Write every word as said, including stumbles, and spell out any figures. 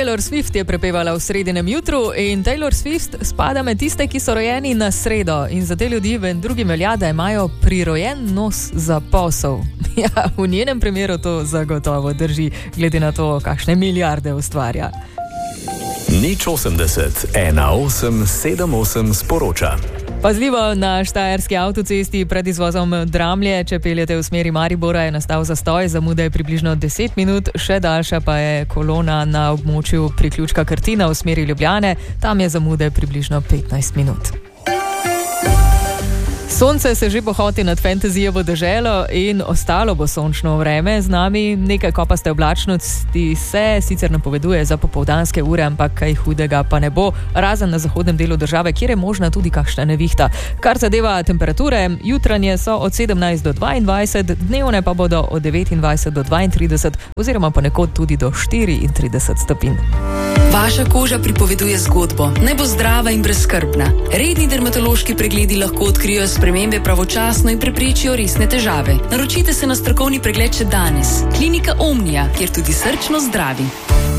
Taylor Swift je prepevala v sredinem jutru in Taylor Swift spada med tiste, ki so rojeni na sredo. In za te ljudi v drugim velja, da imajo prirojen nos za posel. Ja, v njenem primeru to zagotovo drži, glede na to, kakšne milijarde ustvarja. Nič osemdeset, ena osem, sedem osem sporoča. Pazljivo, na štajerski avtocesti pred izvozom Dramlje, če peljete v smeri Maribora, je nastal zastoj, zamuda je približno deset minut, še daljša pa je kolona na območju priključka Krtina v smeri Ljubljane, tam je zamude približno petnajst minut. Sonce se že pohoti nad fantazijevo deželo in ostalo bo sončno vreme z nami. Nekaj kopaste oblačnosti se sicer napoveduje za popoldanske ure, ampak kaj hudega pa ne bo, razen na zahodnem delu države, kjer je možna tudi kakšna nevihta. Kar zadeva temperature, jutranje so od sedemnajst do dvaindvajset, dnevne pa bodo od devetindvajset do dvaintrideset oziroma ponekod tudi do štiriintrideset stopinj. Vaša koža pripoveduje zgodbo. Naj bo zdrava in brezskrbna. Redni dermatološki pregledi lahko odkrijo spremembe pravočasno in preprečijo resne težave. Naročite se na strokovni pregled še danes. Klinika Omnia, kjer tudi srčno zdravi.